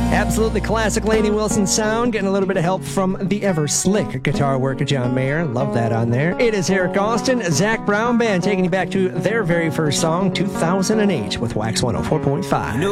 Absolutely classic Lainey Wilson sound, getting a little bit of help from the ever slick guitar work of John Mayer. Love that on there. It is Eric Austin, Zach Brown Band, taking you back to their very first song, 2008, with Wax 104.5.